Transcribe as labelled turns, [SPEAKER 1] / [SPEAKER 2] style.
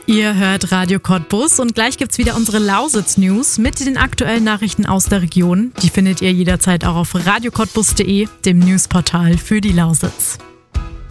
[SPEAKER 1] Ihr hört Radio Cottbus und gleich gibt's wieder unsere Lausitz-News mit den aktuellen Nachrichten aus der Region. Die findet ihr jederzeit auch auf radiocottbus.de, dem Newsportal für die Lausitz.